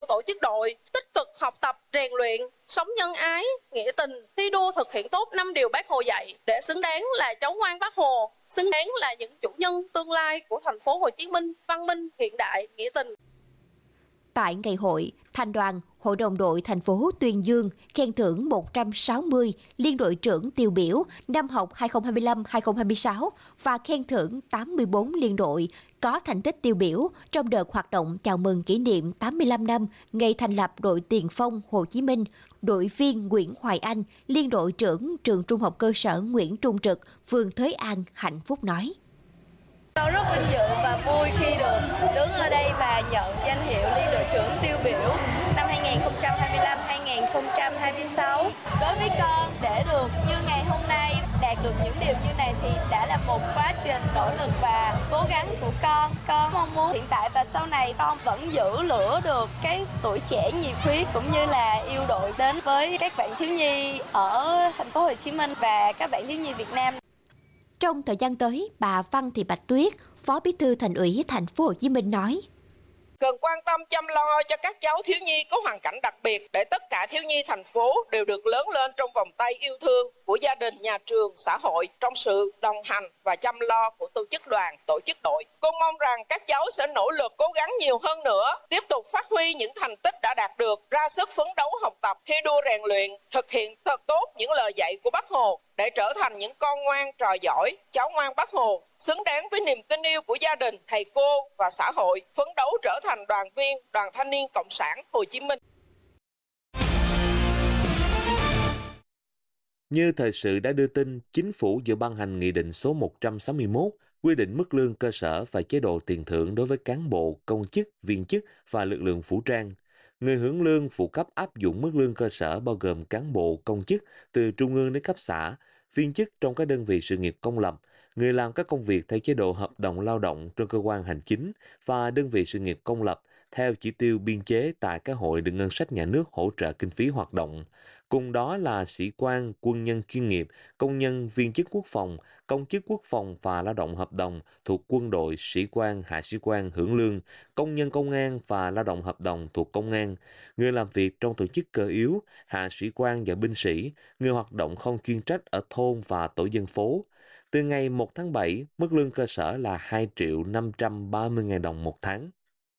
tổ chức đội, tích cực học tập, rèn luyện, sống nhân ái, nghĩa tình, thi đua thực hiện tốt 5 điều Bác Hồ dạy để xứng đáng là cháu ngoan Bác Hồ, xứng đáng là những chủ nhân tương lai của thành phố Hồ Chí Minh, văn minh, hiện đại, nghĩa tình. Tại ngày hội, Thành đoàn, Hội đồng đội thành phố tuyên dương khen thưởng 160 liên đội trưởng tiêu biểu năm học 2025-2026 và khen thưởng 84 liên đội có thành tích tiêu biểu trong đợt hoạt động chào mừng kỷ niệm 85 năm ngày thành lập đội tiền phong Hồ Chí Minh. Đội viên Nguyễn Hoài Anh, liên đội trưởng trường Trung học cơ sở Nguyễn Trung Trực, phường Thới An, hạnh phúc nói. Tôi rất vinh dự và vui khi được đứng ở đây và nhận danh hiệu liên đội trưởng tiêu biểu năm 2025-2026. Đối với con, để được như ngày hôm nay, đạt được những điều như này thì đã là một quá trình nỗ lực và cố gắng của con. Con mong muốn hiện tại và sau này con vẫn giữ lửa được cái tuổi trẻ nhiệt huyết cũng như là yêu đội đến với các bạn thiếu nhi ở thành phố Hồ Chí Minh và các bạn thiếu nhi Việt Nam. Trong thời gian tới, bà Văn Thị Bạch Tuyết, Phó Bí thư Thành ủy Thành phố Hồ Chí Minh nói: cần quan tâm chăm lo cho các cháu thiếu nhi có hoàn cảnh đặc biệt để tất cả thiếu nhi thành phố đều được lớn lên trong vòng tay yêu thương của gia đình, nhà trường, xã hội trong sự đồng hành và chăm lo của tổ chức đoàn, tổ chức đội. Cô mong rằng các cháu sẽ nỗ lực cố gắng nhiều hơn nữa, tiếp tục phát huy những thành tích đã đạt được, ra sức phấn đấu học tập, thi đua rèn luyện, thực hiện thật tốt những lời dạy của Bác Hồ để trở thành những con ngoan trò giỏi, cháu ngoan Bác Hồ, xứng đáng với niềm tin yêu của gia đình, thầy cô và xã hội, phấn đấu trở thành đoàn viên Đoàn Thanh niên Cộng sản Hồ Chí Minh. Như thời sự đã đưa tin, Chính phủ vừa ban hành Nghị định số 161 quy định mức lương cơ sở và chế độ tiền thưởng đối với cán bộ, công chức, viên chức và lực lượng vũ trang. Người hưởng lương phụ cấp áp dụng mức lương cơ sở bao gồm cán bộ, công chức từ trung ương đến cấp xã, viên chức trong các đơn vị sự nghiệp công lập, người làm các công việc theo chế độ hợp đồng lao động trong cơ quan hành chính và đơn vị sự nghiệp công lập theo chỉ tiêu biên chế tại các hội được ngân sách nhà nước hỗ trợ kinh phí hoạt động. Cùng đó là sĩ quan, quân nhân chuyên nghiệp, công nhân viên chức quốc phòng, công chức quốc phòng và lao động hợp đồng thuộc quân đội, sĩ quan, hạ sĩ quan hưởng lương, công nhân công an và lao động hợp đồng thuộc công an, người làm việc trong tổ chức cơ yếu, hạ sĩ quan và binh sĩ, người hoạt động không chuyên trách ở thôn và tổ dân phố. Từ ngày 1 tháng 7, mức lương cơ sở là 2.530.000 đồng một tháng.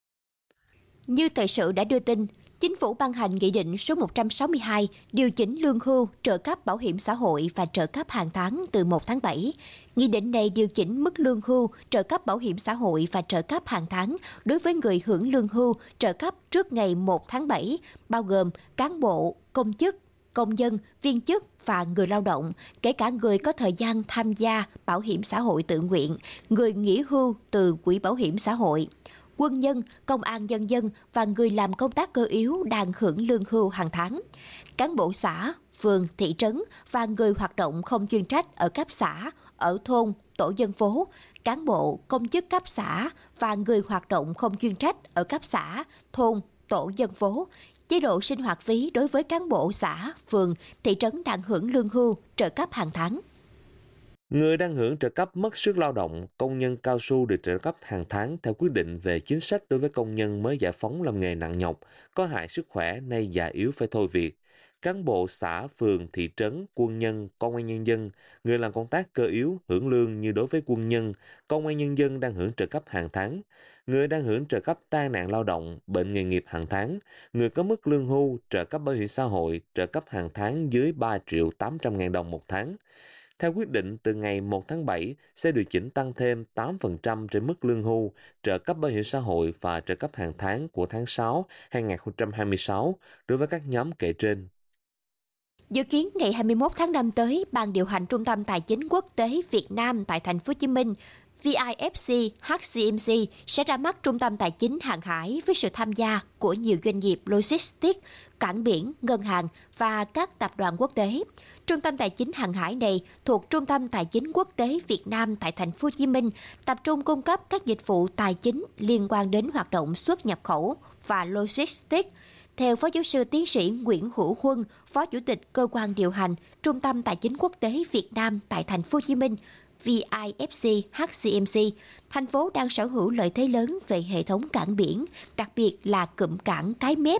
Như thời sự đã đưa tin, Chính phủ ban hành Nghị định số 162 điều chỉnh lương hưu, trợ cấp bảo hiểm xã hội và trợ cấp hàng tháng từ 1 tháng 7. Nghị định này điều chỉnh mức lương hưu, trợ cấp bảo hiểm xã hội và trợ cấp hàng tháng đối với người hưởng lương hưu, trợ cấp trước ngày 1 tháng 7, bao gồm cán bộ, công chức, công dân, viên chức và người lao động, kể cả người có thời gian tham gia bảo hiểm xã hội tự nguyện, người nghỉ hưu từ quỹ bảo hiểm xã hội, quân nhân, công an nhân dân và người làm công tác cơ yếu đang hưởng lương hưu hàng tháng, cán bộ xã, phường, thị trấn và người hoạt động không chuyên trách ở cấp xã, ở thôn, tổ dân phố, cán bộ, công chức cấp xã và người hoạt động không chuyên trách ở cấp xã, thôn, tổ dân phố, chế độ sinh hoạt phí đối với cán bộ xã, phường, thị trấn đang hưởng lương hưu, trợ cấp hàng tháng. Người đang hưởng trợ cấp mất sức lao động, công nhân cao su được trợ cấp hàng tháng theo quyết định về chính sách đối với công nhân mới giải phóng làm nghề nặng nhọc, có hại sức khỏe nay già yếu phải thôi việc. Cán bộ xã, phường, thị trấn, quân nhân, công an nhân dân, người làm công tác cơ yếu hưởng lương như đối với quân nhân, công an nhân dân đang hưởng trợ cấp hàng tháng. Người đang hưởng trợ cấp tai nạn lao động, bệnh nghề nghiệp hàng tháng, người có mức lương hưu, trợ cấp bảo hiểm xã hội, trợ cấp hàng tháng dưới 3.800.000 đồng một tháng. Theo quyết định, từ ngày 1 tháng 7 sẽ điều chỉnh tăng thêm 8% trên mức lương hưu, trợ cấp bảo hiểm xã hội và trợ cấp hàng tháng của tháng 6 2026 đối với các nhóm kể trên. Dự kiến ngày 21 tháng 5 tới, Ban điều hành Trung tâm Tài chính Quốc tế Việt Nam tại Thành phố Hồ Chí Minh VIFC HCMC sẽ ra mắt trung tâm tài chính hàng hải với sự tham gia của nhiều doanh nghiệp logistics, cảng biển, ngân hàng và các tập đoàn quốc tế. Trung tâm tài chính hàng hải này thuộc Trung tâm Tài chính Quốc tế Việt Nam tại Thành phố Hồ Chí Minh, tập trung cung cấp các dịch vụ tài chính liên quan đến hoạt động xuất nhập khẩu và logistics. Theo Phó Giáo sư Tiến sĩ Nguyễn Hữu Huân, Phó Chủ tịch Cơ quan điều hành Trung tâm Tài chính Quốc tế Việt Nam tại Thành phố Hồ Chí Minh, VIFC HCMC, thành phố đang sở hữu lợi thế lớn về hệ thống cảng biển, đặc biệt là cụm cảng Cái Mép